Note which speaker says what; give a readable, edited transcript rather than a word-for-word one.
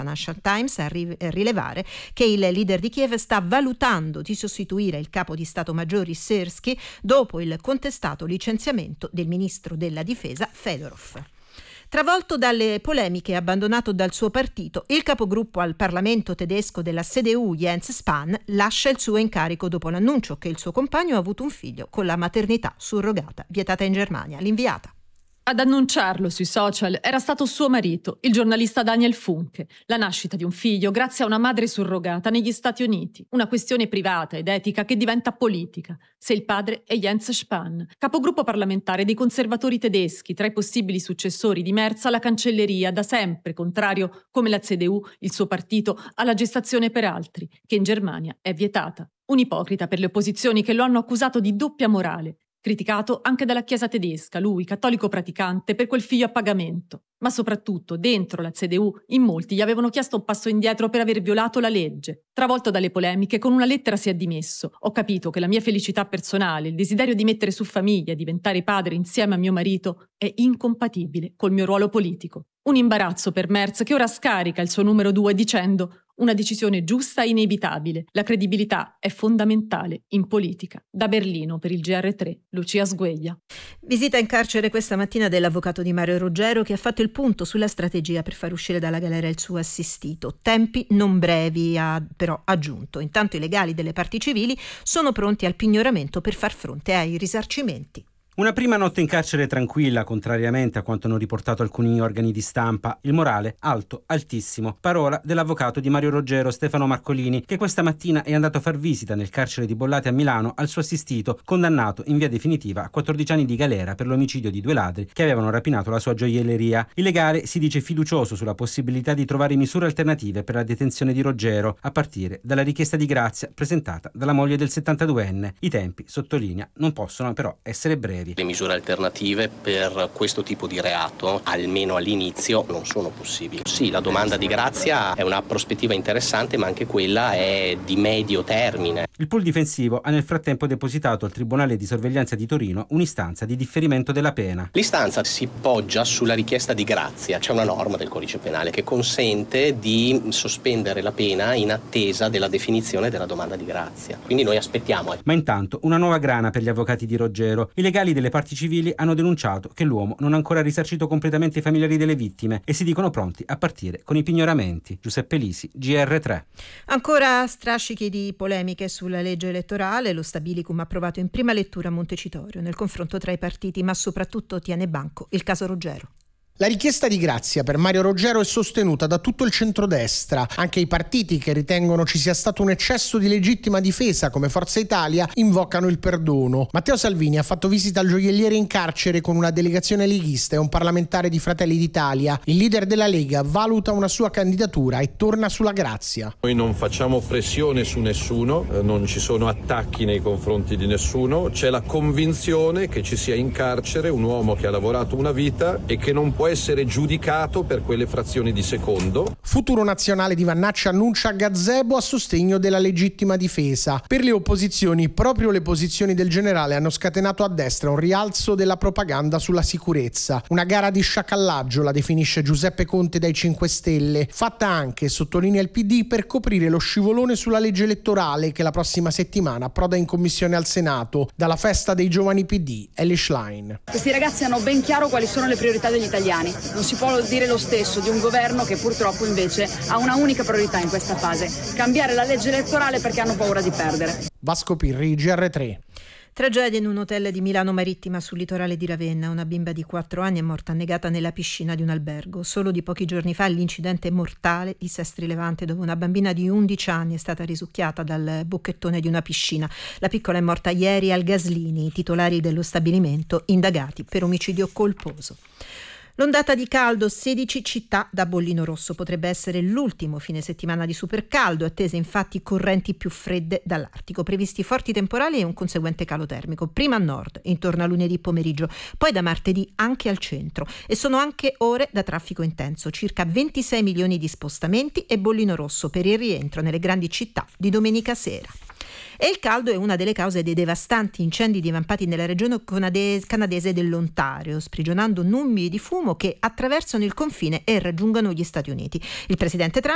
Speaker 1: Financial Times a rilevare che il leader di Kiev sta valutando di sostituire il capo di Stato Maggiore Syrskyi dopo il contestato licenziamento del ministro della difesa Fedorov. Travolto dalle polemiche e abbandonato dal suo partito, il capogruppo al Parlamento tedesco della CDU Jens Spahn lascia il suo incarico dopo l'annuncio che il suo compagno ha avuto un figlio con la maternità surrogata vietata in Germania. L'inviata.
Speaker 2: Ad annunciarlo sui social era stato suo marito, il giornalista Daniel Funke. La nascita di un figlio grazie a una madre surrogata negli Stati Uniti. Una questione privata ed etica che diventa politica. Se il padre è Jens Spahn, capogruppo parlamentare dei conservatori tedeschi, tra i possibili successori di Merz alla cancelleria, da sempre contrario, come la CDU, il suo partito, alla gestazione per altri, che in Germania è vietata. Un ipocrita per le opposizioni che lo hanno accusato di doppia morale. Criticato anche dalla Chiesa tedesca, lui, cattolico praticante, per quel figlio a pagamento. Ma soprattutto, dentro la CDU, in molti gli avevano chiesto un passo indietro per aver violato la legge. Travolto dalle polemiche, con una lettera si è dimesso. Ho capito che la mia felicità personale, il desiderio di mettere su famiglia e diventare padre insieme a mio marito, è incompatibile col mio ruolo politico. Un imbarazzo per Merz che ora scarica il suo numero 2 dicendo una decisione giusta e inevitabile. La credibilità è fondamentale in politica. Da Berlino per il GR3, Lucia Sgueglia.
Speaker 1: Visita in carcere questa mattina dell'avvocato di Mario Roggero che ha fatto il punto sulla strategia per far uscire dalla galera il suo assistito. Tempi non brevi, ha però aggiunto. Intanto i legali delle parti civili sono pronti al pignoramento per far fronte ai risarcimenti.
Speaker 3: Una prima notte in carcere tranquilla, contrariamente a quanto hanno riportato alcuni organi di stampa. Il morale alto, altissimo. Parola dell'avvocato di Mario Roggero, Stefano Marcolini, che questa mattina è andato a far visita nel carcere di Bollate a Milano al suo assistito, condannato in via definitiva a 14 anni di galera per l'omicidio di 2 ladri che avevano rapinato la sua gioielleria. Il legale si dice fiducioso sulla possibilità di trovare misure alternative per la detenzione di Roggero, a partire dalla richiesta di grazia presentata dalla moglie del 72enne. I tempi, sottolinea, non possono però essere brevi.
Speaker 4: Le misure alternative per questo tipo di reato, almeno all'inizio, non sono possibili. Sì, la domanda di grazia è una prospettiva interessante, ma anche quella è di medio termine.
Speaker 3: Il pool difensivo ha nel frattempo depositato al Tribunale di Sorveglianza di Torino un'istanza di differimento della pena.
Speaker 4: L'istanza si poggia sulla richiesta di grazia. C'è una norma del Codice Penale che consente di sospendere la pena in attesa della definizione della domanda di grazia. Quindi noi aspettiamo.
Speaker 3: Ma intanto una nuova grana per gli avvocati di Roggero. I legali delle parti civili hanno denunciato che l'uomo non ha ancora risarcito completamente i familiari delle vittime e si dicono pronti a partire con i pignoramenti. Giuseppe Lisi, GR3.
Speaker 1: Ancora strascichi di polemiche sulla legge elettorale. Lo stabilicum approvato in prima lettura a Montecitorio nel confronto tra i partiti, ma soprattutto tiene banco il caso Roggero.
Speaker 5: La richiesta di grazia per Mario Roggero è sostenuta da tutto il centrodestra. Anche i partiti che ritengono ci sia stato un eccesso di legittima difesa, come Forza Italia, invocano il perdono. Matteo Salvini ha fatto visita al gioielliere in carcere con una delegazione leghista e un parlamentare di Fratelli d'Italia. Il leader della Lega valuta una sua candidatura e torna sulla grazia.
Speaker 6: Noi non facciamo pressione su nessuno, non ci sono attacchi nei confronti di nessuno. C'è la convinzione che ci sia in carcere un uomo che ha lavorato una vita e che non può essere giudicato per quelle frazioni di secondo.
Speaker 5: Futuro Nazionale di Vannaccia annuncia gazebo a sostegno della legittima difesa. Per le opposizioni, proprio le posizioni del generale hanno scatenato a destra un rialzo della propaganda sulla sicurezza. Una gara di sciacallaggio, la definisce Giuseppe Conte dai 5 Stelle, fatta anche, sottolinea il PD, per coprire lo scivolone sulla legge elettorale che la prossima settimana approda in commissione al Senato. Dalla festa dei giovani PD, Ellie Schlein.
Speaker 7: Questi ragazzi hanno ben chiaro quali sono le priorità degli italiani. Non si può dire lo stesso di un governo che purtroppo invece ha una unica priorità in questa fase: cambiare la legge elettorale perché hanno paura di perdere.
Speaker 5: Vasco Pirri, GR3.
Speaker 1: Tragedia in un hotel di Milano Marittima sul litorale di Ravenna. Una bimba di 4 anni è morta annegata nella piscina di un albergo. Solo di pochi giorni fa l'incidente mortale di Sestri Levante, dove una bambina di 11 anni è stata risucchiata dal bocchettone di una piscina. La piccola è morta ieri al Gaslini. I titolari dello stabilimento indagati per omicidio colposo. L'ondata di caldo, 16 città da bollino rosso. Potrebbe essere l'ultimo fine settimana di supercaldo, attese infatti correnti più fredde dall'Artico. Previsti forti temporali e un conseguente calo termico. Prima a nord, intorno a lunedì pomeriggio, poi da martedì anche al centro. E sono anche ore da traffico intenso, circa 26 milioni di spostamenti e bollino rosso per il rientro nelle grandi città di domenica sera. E il caldo è una delle cause dei devastanti incendi divampati nella regione canadese dell'Ontario, sprigionando nubi di fumo che attraversano il confine e raggiungono gli Stati Uniti. Il presidente Trump